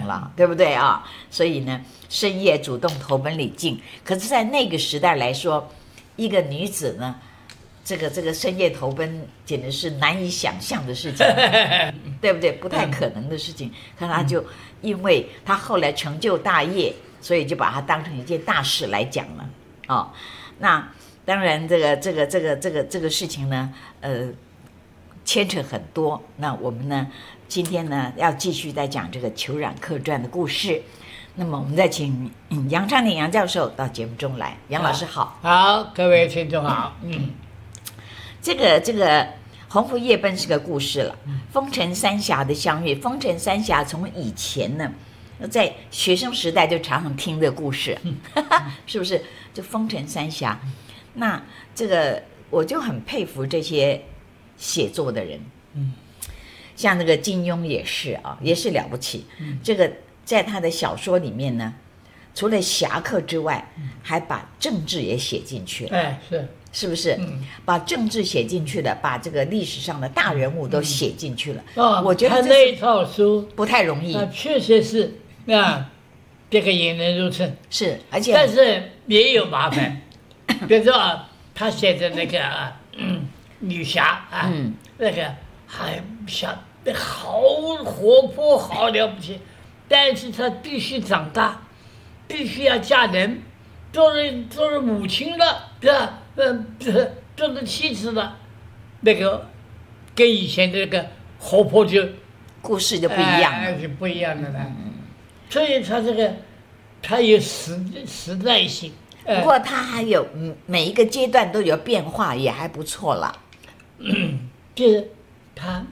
了，对不对啊？所以呢，深夜主动投奔李靖。可是，在那个时代来说，一个女子呢，这个深夜投奔，简直是难以想象的事情，对不对？不太可能的事情。可他就因为他后来成就大业，所以就把它当成一件大事来讲了。哦，那当然，这个事情呢，牵扯很多。那我们呢，今天呢要继续再讲这个裘冉客传的故事。那么我们再请杨昌龄杨教授到节目中来。杨老师好。 好，各位听众好。 这个鸿福夜奔是个故事了。风尘三侠的相遇，风尘三侠从以前呢，在学生时代就常常听的故事，是不是？就风尘三侠，那这个我就很佩服这些写作的人。像那个金庸也是啊，也是了不起。这个在他的小说里面呢，除了侠客之外，还把政治也写进去了。 哎， 是不是？把政治写进去了，把这个历史上的大人物都写进去了。我觉得他那一套书不太容易。 确实是啊，这个引人入胜。 是，而且但是也有麻烦。比如说他写的那个女侠啊，那个还好活泼，好了不起，但是她必须长大，必须要嫁人，做了母亲了，是吧？做了妻子了，那个跟以前的那个活泼就故事就不一样了， 就不一样的了。所以他这个他有时代性。 不过他还有每一个阶段都有变化，也还不错啦。 就是他，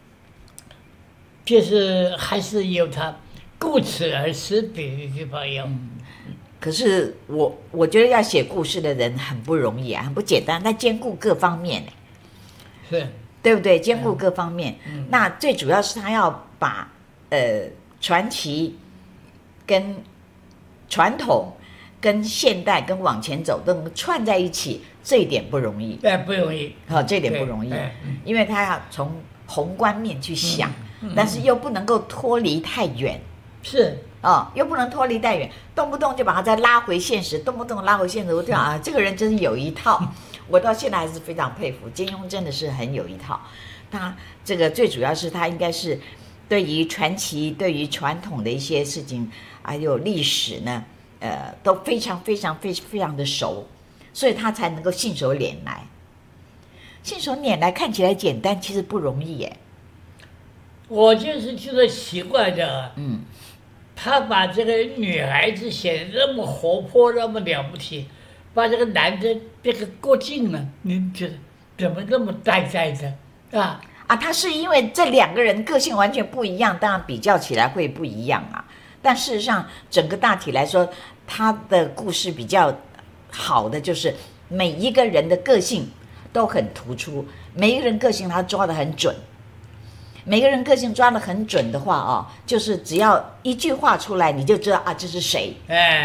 就是还是有他顾此而识别的地方有。 可是我觉得要写故事的人很不容易啊，很不简单，他兼顾各方面， 是， 对不对？兼顾各方面。那最主要是他要把传奇跟传统跟现代跟往前走都能串在一起，这一点不容易。 不容易。 这一点不容易，因为他要从宏观面去想，但是又不能够脱离太远。 是。 又不能脱离太远，动不动就把它再拉回现实，动不动拉回现实。我就这个人真是有一套，我到现在还是非常佩服。金庸真的是很有一套，他这个最主要是他应该是对于传奇、对于传统的一些事情，还有历史呢，都非常非常的熟，所以他才能够信手拈来。信手拈来看起来简单，其实不容易耶。 我就是觉得奇怪的，他把这个女孩子写得那么活泼，那么了不起，把这个男的这个郭靖呢，您觉得怎么那么呆呆的啊？ 他是因为这两个人个性完全不一样，当然比较起来会不一样啊。但事实上，整个大体来说，他的故事比较好的就是每一个人的个性都很突出，每一个人个性他抓得很准。每个人个性抓得很准的话就是只要一句话出来，你就知道这是谁。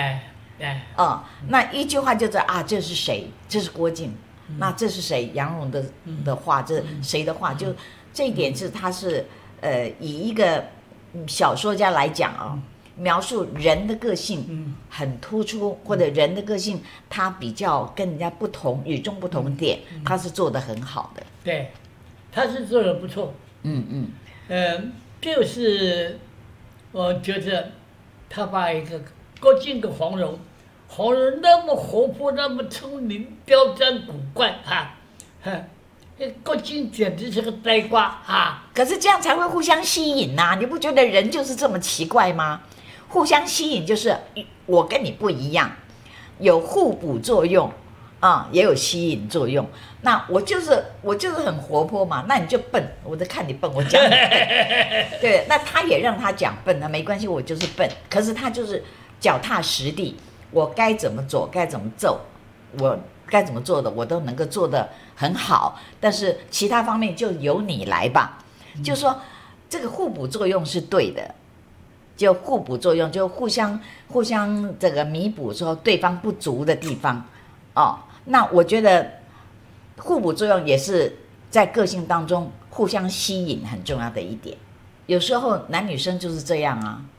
那一句话就知道这是谁，这是郭靖。那这是谁？杨蓉的话，这谁的话？就这一点是他是以一个小说家来讲描述人的个性很突出，或者人的个性他比较跟人家不同，与众不同点，他是做得很好的。 对，他是做得不错。就是我觉得他把一个郭靖跟黄蓉那么活泼，那么聪明，刁钻古怪郭靖简直是个呆瓜可是这样才会互相吸引你不觉得人就是这么奇怪吗？互相吸引就是我跟你不一样，有互补作用也有吸引作用。那我就是很活泼嘛，那你就笨，我在看你笨，我讲你笨。对，那他也让他讲笨没关系，我就是笨。可是他就是脚踏实地，我该怎么做，该怎么做，我该怎么做的，我都能够做得很好。但是其他方面就由你来吧。就是说这个互补作用是对的，就互补作用，就互相这个弥补说对方不足的地方那我觉得互补作用也是在个性当中互相吸引很重要的一点。有时候男女生就是这样